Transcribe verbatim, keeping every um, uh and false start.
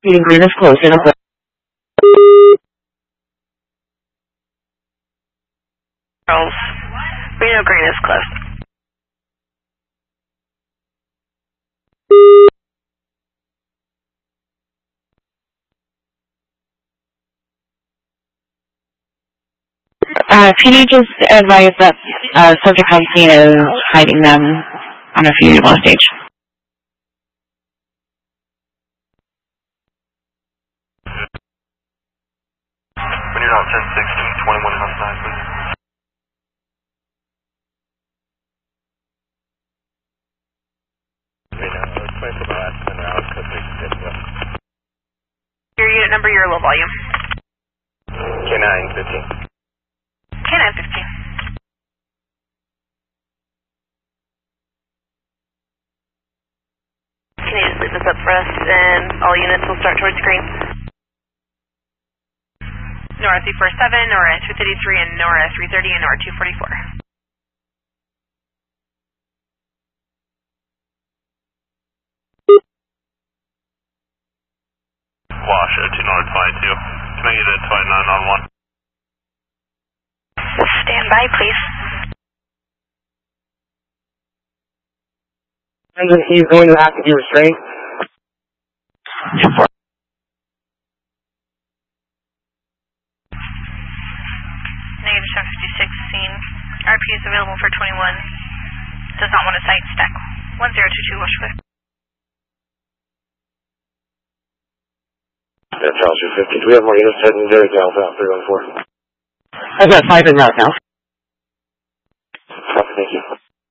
Meeting green is closed. You're not Charles. Reno green is closed. Uh, P D just advised that uh, subject on scene is hiding them on a funeral stage. When you're out ten sixteen, twenty-one outside, please. Your unit number, your low volume. K nine fifteen. K nine fifteen. Can you just leave this up for us and all units will start towards green? Nora three forty-seven, Nora two thirty-three, and Nora three thirty, and Nora two forty-four. Wash, O two Nora twenty-two. Can I get a twenty-nine on one? Stand by, please. He's going to have to be restrained. Negative seven fifty-six scene. R P is available for twenty-one. Does not want a site stack. one zero two two, watch clear. Yeah, Charles two fifty. Do we have more units heading there? Cal three one four. I've got five in route now. Copy, thank you.